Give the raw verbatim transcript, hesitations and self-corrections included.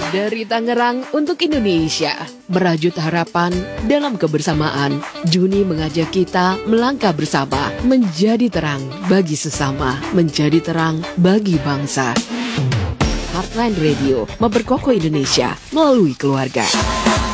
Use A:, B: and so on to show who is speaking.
A: Dari Tangerang untuk Indonesia, merajut harapan dalam kebersamaan. Juni mengajak kita melangkah bersama, menjadi terang bagi sesama, menjadi terang bagi bangsa. Heartline Radio memperkokoh Indonesia melalui keluarga.